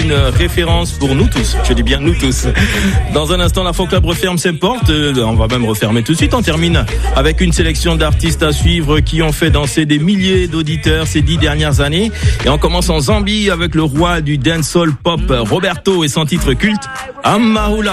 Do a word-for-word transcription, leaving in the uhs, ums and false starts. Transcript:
une référence pour nous tous. Je dis bien nous tous. Dans un instant, l'Afro Club referme ses portes. On va même refermer tout de suite. On termine avec une sélection d'artistes à suivre qui ont fait danser des milliers d'auditeurs ces dix dernières années. Et on commence en Zambie avec le roi du dancehall pop, Roberto, et son titre culte, Amahoula.